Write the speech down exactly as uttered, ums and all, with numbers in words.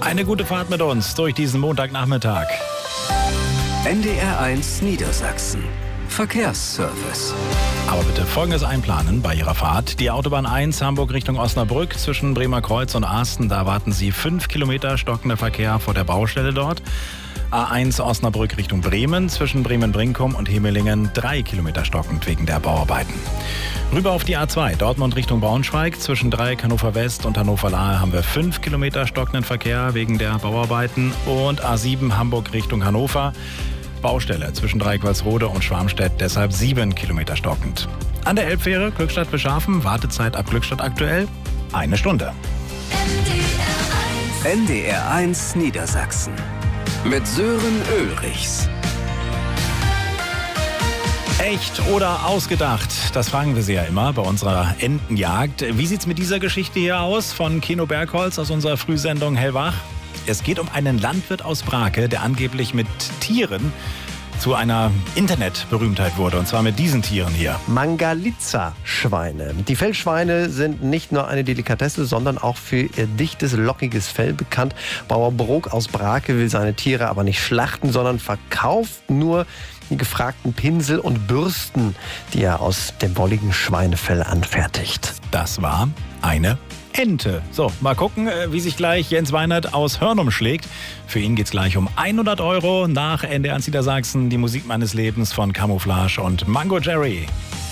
Eine gute Fahrt mit uns durch diesen Montagnachmittag. N D R eins Niedersachsen. Verkehrsservice. Aber bitte Folgendes einplanen bei Ihrer Fahrt. Die Autobahn eins Hamburg Richtung Osnabrück zwischen Bremer Kreuz und Asten. Da warten Sie fünf Kilometer stockender Verkehr vor der Baustelle dort. A eins Osnabrück Richtung Bremen zwischen Bremen-Brinkum und Hemelingen drei Kilometer stockend wegen der Bauarbeiten. Rüber auf die A zwei Dortmund Richtung Braunschweig zwischen Dreieck Hannover West und Hannover Lahe haben wir fünf Kilometer stockenden Verkehr wegen der Bauarbeiten. Und A sieben Hamburg Richtung Hannover. Baustelle zwischen Dreieck-Walsrode und Schwarmstedt, deshalb sieben Kilometer stockend. An der Elbfähre Glückstadt-Beschafen, Wartezeit ab Glückstadt aktuell eine Stunde. N D R eins Niedersachsen mit Sören Ulrichs. Echt oder ausgedacht? Das fragen wir Sie ja immer bei unserer Entenjagd. Wie sieht's mit dieser Geschichte hier aus von Keno Bergholz aus unserer Frühsendung Hellwach? Es geht um einen Landwirt aus Brake, der angeblich mit Tieren zu einer Internetberühmtheit wurde. Und zwar mit diesen Tieren hier. Mangalitza-Schweine. Die Fellschweine sind nicht nur eine Delikatesse, sondern auch für ihr dichtes, lockiges Fell bekannt. Bauer Brok aus Brake will seine Tiere aber nicht schlachten, sondern verkauft nur die gefragten Pinsel und Bürsten, die er aus dem wolligen Schweinefell anfertigt. Das war eine Ente. So, mal gucken, wie sich gleich Jens Weinert aus Hörnum schlägt. Für ihn geht's gleich um hundert Euro nach N D R eins Niedersachsen, die Musik meines Lebens von Camouflage und Mango Jerry.